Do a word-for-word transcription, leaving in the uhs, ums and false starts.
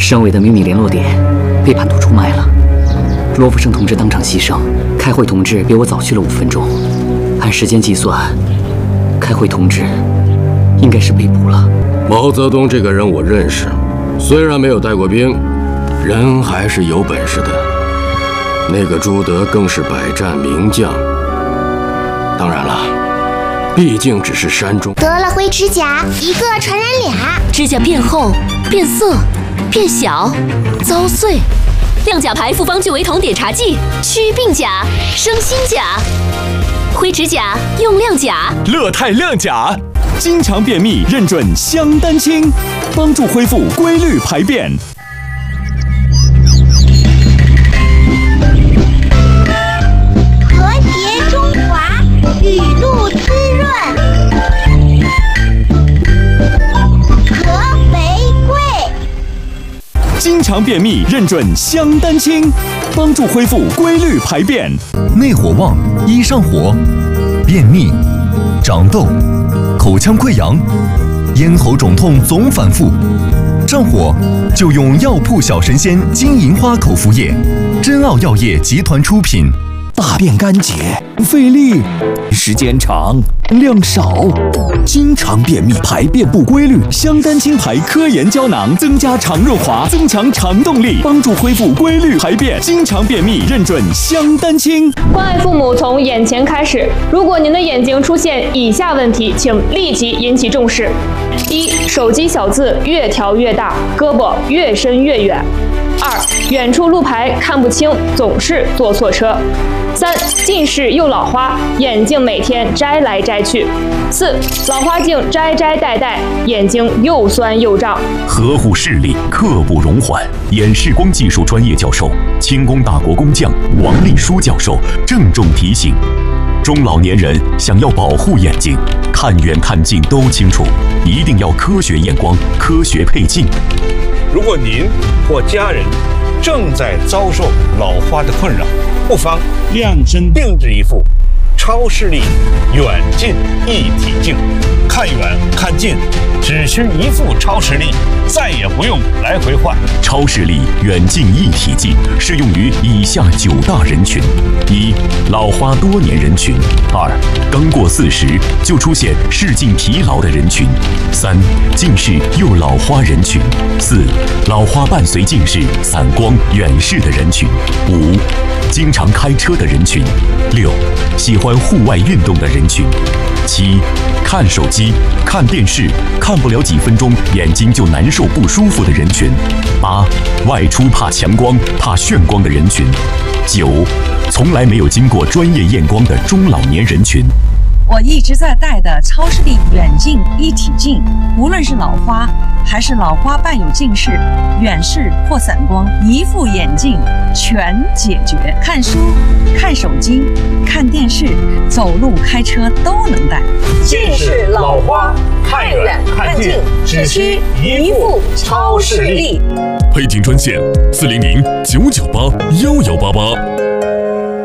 省委的秘密联络点被叛徒出卖了，罗福生同志当场牺牲，开会同志比我早去了五分钟。按时间计算，开会同志应该是被捕了。 毛泽东这个人我认识，虽然没有带过兵，人还是有本事的。那个朱德更是百战名将。当然了，毕竟只是山中。 得了灰指甲，一个传染俩。 指甲变厚、变色、变小、遭碎。亮甲牌复方聚维酮碘茶剂，祛病甲、生新甲。灰指甲用亮甲。 乐泰亮甲，经常便秘认准香丹清，帮助恢复规律排便。 和谐中华，雨露滋润。和玫瑰， 经常便秘认准香丹清，帮助恢复规律排便。 内火旺，易上火，便秘、长痘、口腔溃疡、咽喉肿痛总反复，上火就用药铺小神仙金银花口服液，真奥药业集团出品。 大便干结，费力，时间长，量少，经常便秘，排便不规律。 香丹清牌科研胶囊，增加肠润滑，增强肠动力，帮助恢复规律排便。经常便秘认准香丹清。 关爱父母从眼前开始。如果您的眼睛出现以下问题，请立即引起重视：一、手机小字越调越大，胳膊越伸越远；二、远处路牌看不清，总是坐错车；三、近视又老花，眼镜每天摘来摘去；四、老花镜摘摘戴戴，眼睛又酸又胀。 呵护视力，刻不容缓。眼视光技术专业教授、清宫大国工匠王立书教授郑重提醒：中老年人想要保护眼睛，看远看近都清楚，一定要科学验光、科学配镜。 如果您或家人正在遭受老花的困扰，不妨量身定制一副超视力远近一体镜，看远看近只需一副超视力，再也不用来回换。 超视力远近一体镜适用于以下九大人群：一、老花多年人群；二、刚过四十就出现视镜疲劳的人群；三、近视又老花人群；四、老花伴随近视、散光、远视的人群；五、经常开车的人群；六、喜欢户外运动的人群；七、看手机、看电视看不了几分钟眼睛就难受不舒服的人群；八、外出怕强光、怕眩光的人群；九、从来没有经过专业验光的中老年人群。 我一直在戴的超视力远近一体镜，无论是老花还是老花伴有近视、远视或散光，一副眼镜全解决。看书、看手机、看电视、走路、开车都能戴。 近视、老花，看远看近只需一副超视力。 配镜专线：四零零九九八幺幺八八。